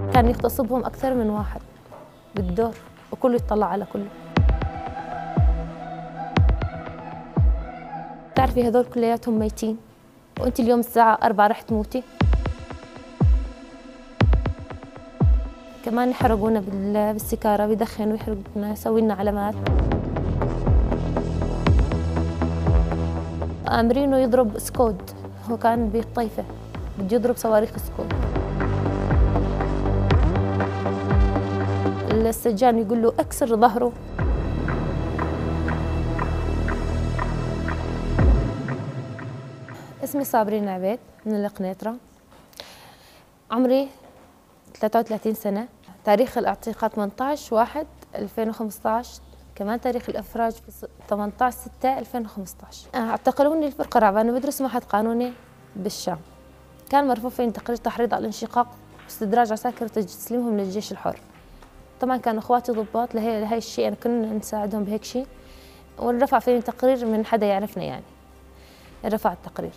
كان يغتصبهم أكثر من واحد بالدور وكله يطلع على كله. بتعرفي هذول كلياتهم ميتين وأنت اليوم الساعة 4 رح تموتي. كمان يحرقونا بالسكارة، بيدخنوا ويحرقونا، يسوي لنا علامات. آمرينه يضرب سكود، هو كان بالطيفة بده يضرب صواريخ سكود. السجان يقول له اكسر ظهره. اسمي صابرين عبيد من القنيطرة، عمري 33 سنة. تاريخ الاعتقال 18/1/2015، كمان تاريخ الإفراج في 18/6/2015. اعتقلوني الفرقة الرابعة، أنا بدرس معهد قانوني بالشام. كان مرفوع فيني تقرير تحريض على الانشقاق واستدراج عساكر وتسليمهم للجيش الحر. طبعا كانوا اخواتي ضباط لهي الشيء، يعني كنا نساعدهم بهيك شيء، ورفع فيني تقرير من حدا يعرفنا، يعني رفع التقرير.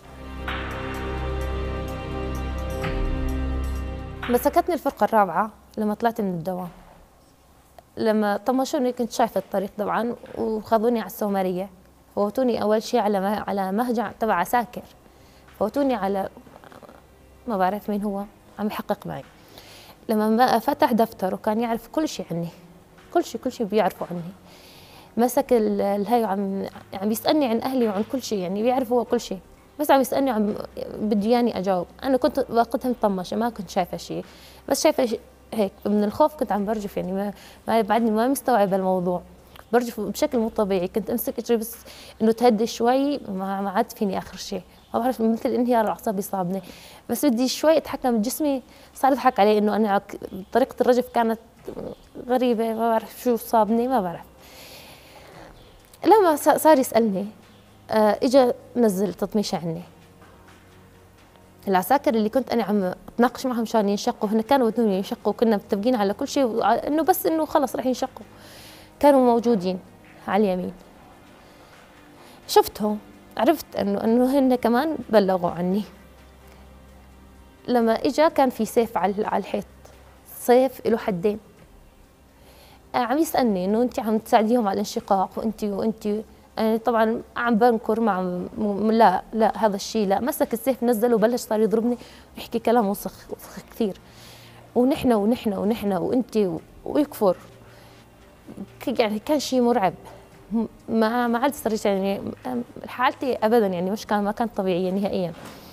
مسكتني الفرقة الرابعة لما طلعت من الدوام. لما طمشوني كنت شايفة الطريق طبعا، وخذوني على السومرية. فوتوني أول شيء على مهجع تبع عساكر، فوتوني على ما بعرف مين هو عم يحقق معي. لما فتح دفتر وكان يعرف كل شيء عني، كل شيء بيعرفوا عني. مسك الهي وعم يسألني عن أهلي وعن كل شيء، يعني بيعرف هو كل شيء، بس عم يسألني بده ياني أجاوب. أنا كنت وقتها مطمشة، ما كنت شايفة شيء، بس شايفة هيك من الخوف كنت عم برجف، يعني بعدني ما مستوعبة الموضوع، برجف بشكل مو طبيعي. كنت أمسك إجري بس إنه تهدي شوي، ما عاد فيني آخر شيء، ما بعرف، مثل انهيار الأعصاب يصابني، بس بدي شوي أتحكم بجسمي. صار يضحك علي إنه أنا طريقة الرجف كانت غريبة، ما بعرف شو صابني، ما بعرف. لما صار يسألني اجى نزل تطميشة عني. العساكر اللي كنت انا عم اتناقش معهم مشان ينشقوا، هن كانوا بدهم ينشقوا، وكنا متفقين على كل شيء انه بس انه خلص رح ينشقوا. كانوا موجودين على اليمين، شفتهم، عرفت انه هن كمان بلغوا عني. لما اجى كان في سيف على الحيط، سيف له حدين. عم يسألني انه انت عم تساعديهم على الانشقاق، وانت يعني طبعا عم بنكر مع لا هذا الشيء لا. مسك السيف نزله وبلش صار يضربني ويحكي كلام وسخ كثير، ونحن وانت ويكفر. يعني كان شيء مرعب، ما عاد صرت يعني حالتي ابدا، يعني ما كانت طبيعيه نهائيا.